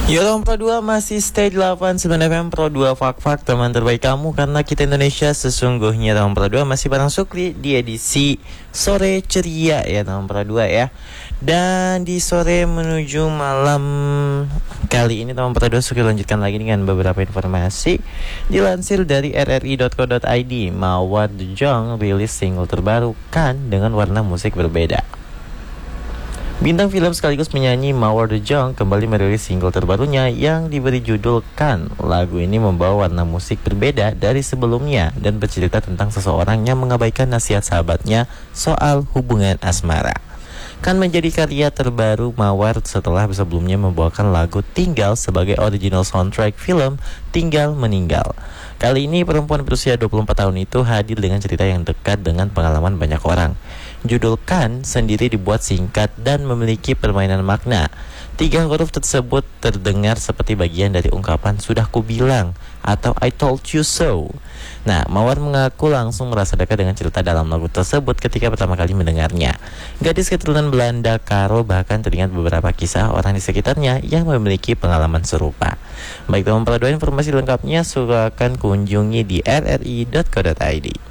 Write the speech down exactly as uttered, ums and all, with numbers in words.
Yolong Pro dua masih stay delapan puluh sembilan F M Pro dua Fak-Fak, teman terbaik kamu karena kita Indonesia sesungguhnya. Yolong Pro dua masih bareng Sukri di edisi sore ceria ya Yolong Pro dua ya. Dan di sore menuju malam kali ini Yolong Pro dua Sukri lanjutkan lagi dengan beberapa informasi. Dilansir dari r r i dot co dot i d, Mawar The Jong rilis single terbaru Kan dengan warna musik berbeda. Bintang film sekaligus penyanyi Mawar The Jong kembali merilis single terbarunya yang diberi judul Kan. Lagu ini membawa warna musik berbeda dari sebelumnya dan bercerita tentang seseorang yang mengabaikan nasihat sahabatnya soal hubungan asmara. Kan menjadi karya terbaru Mawar setelah sebelumnya membawakan lagu Tinggal sebagai original soundtrack film Tinggal Meninggal. Kali ini perempuan berusia dua puluh empat tahun itu hadir dengan cerita yang dekat dengan pengalaman banyak orang. Judul Kan sendiri dibuat singkat dan memiliki permainan makna. Tiga huruf tersebut terdengar seperti bagian dari ungkapan sudah kubilang atau I told you so. Nah, Mawar mengaku langsung merasa dekat dengan cerita dalam lagu tersebut ketika pertama kali mendengarnya. Gadis keturunan Belanda Karo bahkan teringat beberapa kisah orang di sekitarnya yang memiliki pengalaman serupa. Baik, teman-teman, informasi lengkapnya silakan kunjungi di r r i dot co dot i d.